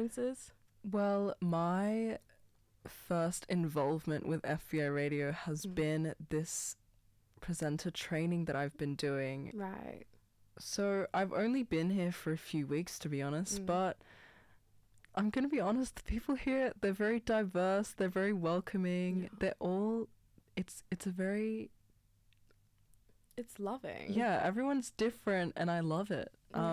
experiences? Well, my first involvement with FBI Radio has been this presenter training that I've been doing. Right. So I've only been here for a few weeks, to be honest, but I'm going to be honest, the people here, they're very diverse, they're very welcoming, they're all, it's a very... It's loving. Yeah, everyone's different and I love it.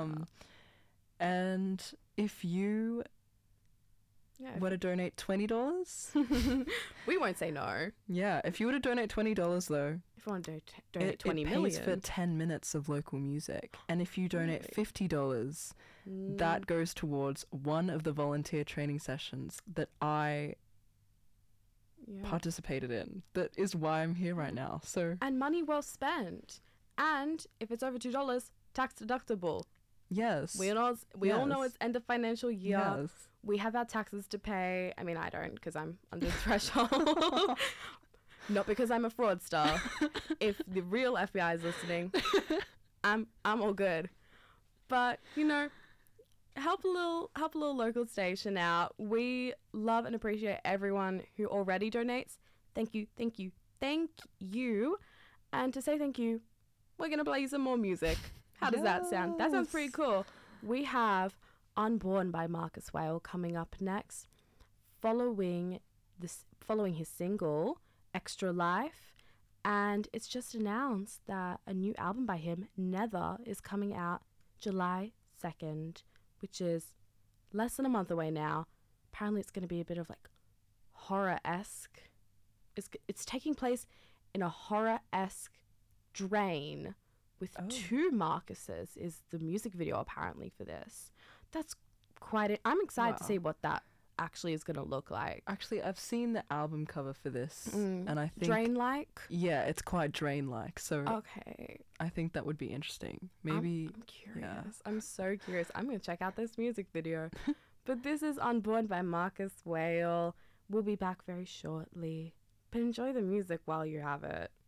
And if you were to donate $20... we won't say no. Yeah, if you were to donate $20 though... If you want to donate 20 million... It pays for 10 minutes of local music. And if you donate $50, that goes towards one of the volunteer training sessions that I participated in. That is why I'm here right now. So and money well spent. And if it's over $2, tax deductible. Yes. We all know it's end of financial year. Yes. We have our taxes to pay. I mean, I don't because I'm under the threshold. Not because I'm a fraudster. If the real FBI is listening, I'm all good. But, you know, help a little local station out. We love and appreciate everyone who already donates. Thank you, thank you, thank you. And to say thank you, we're going to play you some more music. How does that sound? That sounds pretty cool. We have Unborn by Marcus Whale coming up next, following his single, Extra Life. And it's just announced that a new album by him, Nether, is coming out July 2nd, which is less than a month away now. Apparently it's going to be a bit of like horror-esque. It's taking place in a horror-esque drain with two Marcuses is the music video apparently for this. That's quite it. I'm excited to see what that actually is going to look like. Actually, I've seen the album cover for this and I think... Drain-like? Yeah, it's quite Drain-like. So okay. I think that would be interesting. Maybe... I'm curious. Yeah. I'm so curious. I'm going to check out this music video. But this is Unborn by Marcus Whale. We'll be back very shortly. But enjoy the music while you have it.